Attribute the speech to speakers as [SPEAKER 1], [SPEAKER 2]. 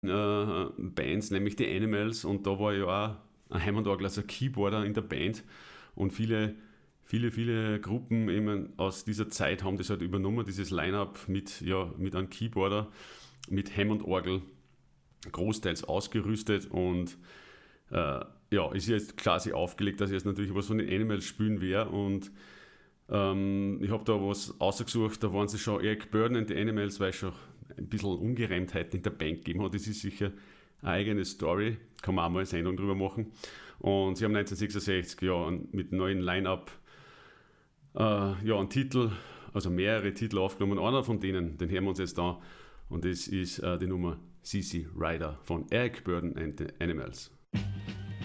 [SPEAKER 1] Bands, nämlich die Animals, und da war ja auch ein Hammond-Orgel, also ein Keyboarder in der Band, und viele Gruppen eben aus dieser Zeit haben das halt übernommen, dieses Line-Up mit einem Keyboarder, mit Hammond-Orgel, großteils ausgerüstet, und ist jetzt quasi aufgelegt, dass ich jetzt natürlich was von den Animals spielen werde, und ich habe da was ausgesucht, da waren sie schon Eric Burdon und die Animals, weil es schon ein bisschen Ungereimtheiten in der Band gegeben hat. Das ist sicher eine eigene Story, kann man auch mal eine Sendung drüber machen. Und sie haben 1966 mit neuen Line-Up einen Titel, also mehrere Titel aufgenommen. Einer von denen, den hören wir uns jetzt an, und das ist die Nummer CC Rider von Eric Burdon and the Animals.